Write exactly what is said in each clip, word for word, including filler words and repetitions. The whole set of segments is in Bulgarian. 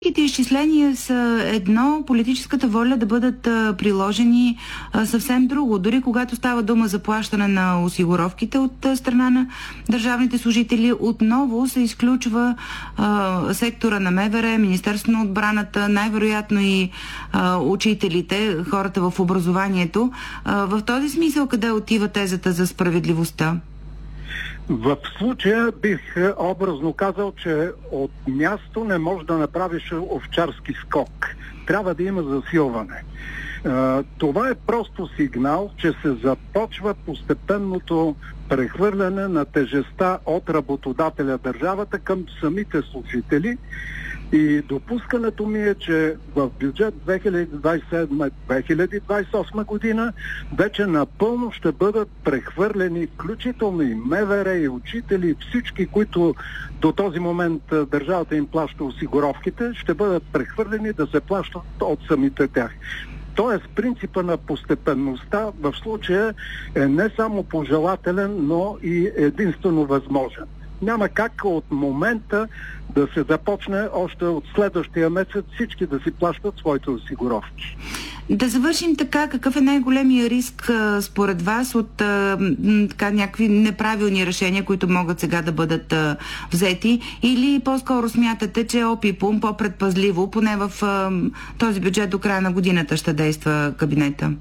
Политическите изчисления са едно, политическата воля да бъдат а, приложени а, съвсем друго. Дори когато става дума за плащане на осигуровките от а, страна на държавните служители, отново се изключва а, сектора на МВР, Министерството на отбраната, най-вероятно и а, учителите, хората в образованието. А, в този смисъл къде отива тезата за справедливостта? В случая бих образно казал, че от място не можеш да направиш овчарски скок. Трябва да има засилване. Това е просто сигнал, че се започва постепенното прехвърляне на тежестта от работодателя държавата към самите служители. И допускането ми е, че в бюджет две хиляди двадесет и седма - две хиляди двадесет и осма година вече напълно ще бъдат прехвърлени, включително и МВР, и учители, и всички, които до този момент държавата им плаща осигуровките, ще бъдат прехвърлени да се плащат от самите тях. Тоест, принципа на постепенността в случая е не само пожелателен, но и единствено възможен. Няма как от момента да се започне още от следващия месец всички да си плащат своите осигуровки. Да завършим така. Какъв е най-големия риск според вас от така, някакви неправилни решения, които могат сега да бъдат а, взети? Или по-скоро смятате, че ОПИПУМ по-предпазливо, поне в а, този бюджет до края на годината ще действа кабинета?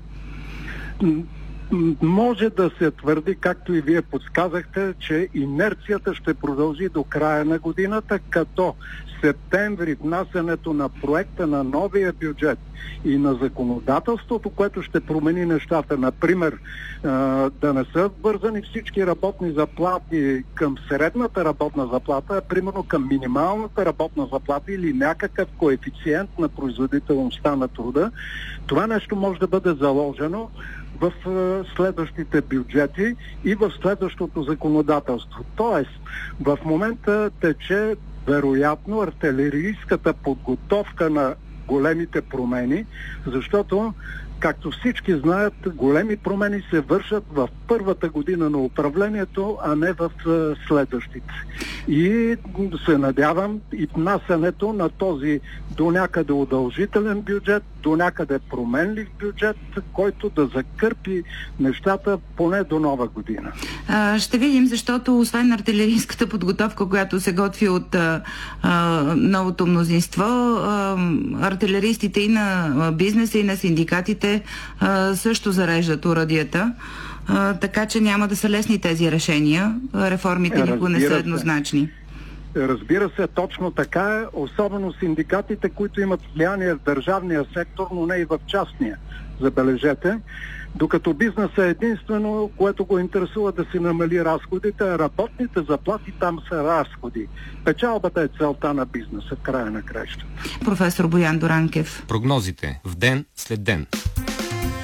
Може да се твърди, както и вие подсказахте, че инерцията ще продължи до края на годината, като септември внасянето на проекта на новия бюджет и на законодателството, което ще промени нещата. Например, да не са вързани всички работни заплати към средната работна заплата, а примерно към минималната работна заплата или някакъв коефициент на производителността на труда. Това нещо може да бъде заложено в следващите бюджети и в следващото законодателство. Тоест, в момента тече вероятно артилерийската подготовка на големите промени, защото, както всички знаят, големи промени се вършат в първата година на управлението, а не в следващите. И се надявам и внасянето на този до някъде удължителен бюджет, до някъде променлив бюджет, който да закърпи нещата поне до нова година. А, ще видим, защото освен артилерийската подготовка, която се готви от а, а, новото мнозинство, а, артилеристите и на бизнеса, и на синдикатите а, също зареждат оръдията. А, така че няма да са лесни тези решения. Реформите никога не са еднозначни. Разбира се, точно така е, особено синдикатите, които имат влияние в държавния сектор, но не и в частния. Забележете, докато бизнесът е единствено, което го интересува да си намали разходите, а работните заплати там са разходи. Печалбата е целта на бизнеса в края на краищата. Професор Боян Дуранкев. Прогнозите в ден след ден.